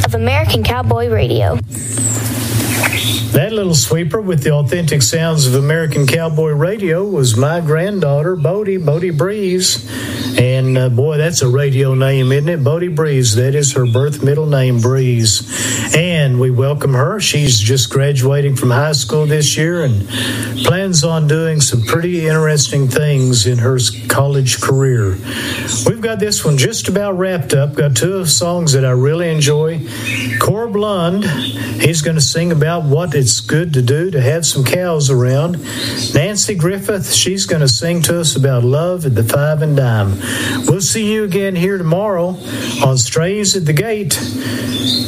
of American Cowboy Radio. That little sweeper with the authentic sounds of American Cowboy Radio was my granddaughter, Bodie Breeze. And boy, that's a radio name, isn't it? Bodie Breeze. That is her birth middle name, Breeze. And we welcome her. She's just graduating from high school this year and plans on doing some pretty interesting things in her college career. We've got this one just about wrapped up. Got two songs that I really enjoy. Corb Lund, he's going to sing about what it's good to do to have some cows around. Nancy Griffith, she's going to sing to us about love at the Five and Dime. We'll see you again here tomorrow on Strays at the Gate.